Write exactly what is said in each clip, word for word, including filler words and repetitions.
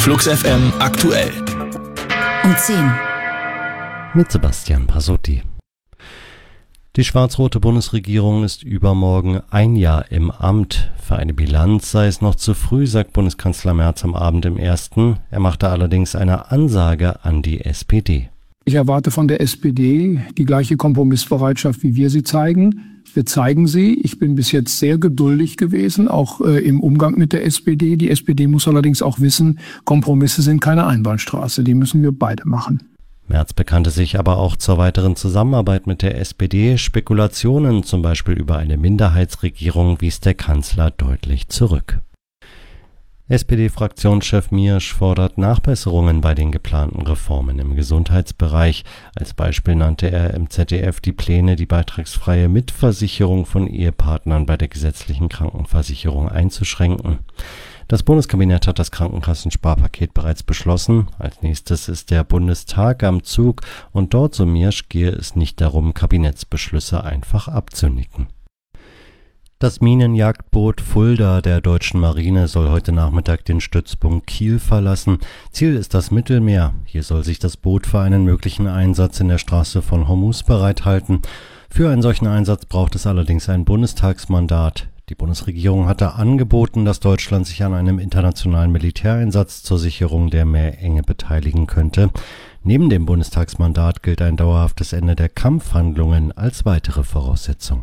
Flux F M aktuell. Um zehn. Mit Sebastian Pasotti. Die schwarz-rote Bundesregierung ist übermorgen ein Jahr im Amt. Für eine Bilanz sei es noch zu früh, sagt Bundeskanzler Merz am Abend im Ersten. Er machte allerdings eine Ansage an die S P D. Ich erwarte von der S P D die gleiche Kompromissbereitschaft, wie wir sie zeigen. Wir zeigen sie. Ich bin bis jetzt sehr geduldig gewesen, auch äh, im Umgang mit der S P D. Die S P D muss allerdings auch wissen, Kompromisse sind keine Einbahnstraße. Die müssen wir beide machen. Merz bekannte sich aber auch zur weiteren Zusammenarbeit mit der S P D. Spekulationen, zum Beispiel über eine Minderheitsregierung, wies der Kanzler deutlich zurück. S P D-Fraktionschef Miersch fordert Nachbesserungen bei den geplanten Reformen im Gesundheitsbereich. Als Beispiel nannte er im Z D F die Pläne, die beitragsfreie Mitversicherung von Ehepartnern bei der gesetzlichen Krankenversicherung einzuschränken. Das Bundeskabinett hat das Krankenkassensparpaket bereits beschlossen. Als nächstes ist der Bundestag am Zug und dort, so Miersch, gehe es nicht darum, Kabinettsbeschlüsse einfach abzunicken. Das Minenjagdboot Fulda der deutschen Marine soll heute Nachmittag den Stützpunkt Kiel verlassen. Ziel ist das Mittelmeer. Hier soll sich das Boot für einen möglichen Einsatz in der Straße von Hormuz bereithalten. Für einen solchen Einsatz braucht es allerdings ein Bundestagsmandat. Die Bundesregierung hatte angeboten, dass Deutschland sich an einem internationalen Militäreinsatz zur Sicherung der Meerenge beteiligen könnte. Neben dem Bundestagsmandat gilt ein dauerhaftes Ende der Kampfhandlungen als weitere Voraussetzung.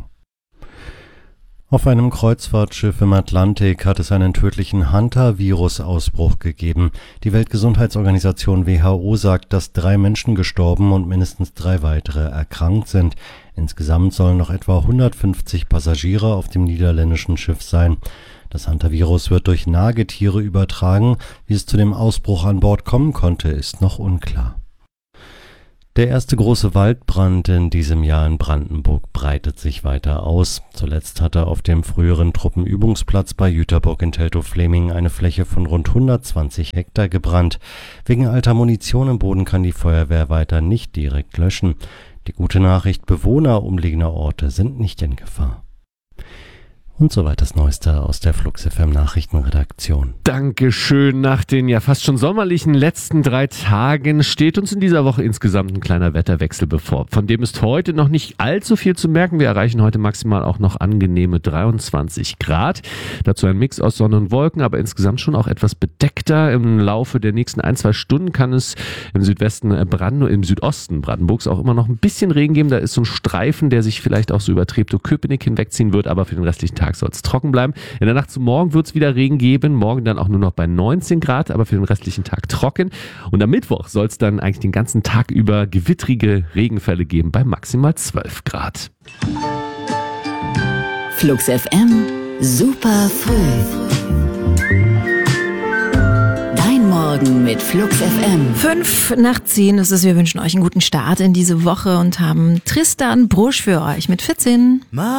Auf einem Kreuzfahrtschiff im Atlantik hat es einen tödlichen Hantavirus-Ausbruch gegeben. Die Weltgesundheitsorganisation W H O sagt, dass drei Menschen gestorben und mindestens drei weitere erkrankt sind. Insgesamt sollen noch etwa hundertfünfzig Passagiere auf dem niederländischen Schiff sein. Das Hantavirus wird durch Nagetiere übertragen. Wie es zu dem Ausbruch an Bord kommen konnte, ist noch unklar. Der erste große Waldbrand in diesem Jahr in Brandenburg breitet sich weiter aus. Zuletzt hatte auf dem früheren Truppenübungsplatz bei Jüterbock in Teltow-Fleming eine Fläche von rund hundertzwanzig Hektar gebrannt. Wegen alter Munition im Boden kann die Feuerwehr weiter nicht direkt löschen. Die gute Nachricht: Bewohner umliegender Orte sind nicht in Gefahr. Und soweit das Neueste aus der Flux F M Nachrichtenredaktion. Dankeschön. Nach den ja fast schon sommerlichen letzten drei Tagen steht uns in dieser Woche insgesamt ein kleiner Wetterwechsel bevor. Von dem ist heute noch nicht allzu viel zu merken. Wir erreichen heute maximal auch noch angenehme dreiundzwanzig Grad. Dazu ein Mix aus Sonne und Wolken, aber insgesamt schon auch etwas bedeckter. Im Laufe der nächsten ein, zwei Stunden kann es im Südwesten Brandenburg, im Südosten Brandenburgs auch immer noch ein bisschen Regen geben. Da ist so ein Streifen, der sich vielleicht auch so über Treptow-Köpenick hinwegziehen wird, aber für den restlichen Tag soll es trocken bleiben. In der Nacht zu morgen wird es wieder Regen geben. Morgen dann auch nur noch bei neunzehn Grad, aber für den restlichen Tag trocken. Und am Mittwoch soll es dann eigentlich den ganzen Tag über gewittrige Regenfälle geben bei maximal zwölf Grad. Flux F M, super früh. Dein Morgen mit Flux F M. Fünf nach zehn ist es. Wir wünschen euch einen guten Start in diese Woche und haben Tristan Brusch für euch mit vierzehn.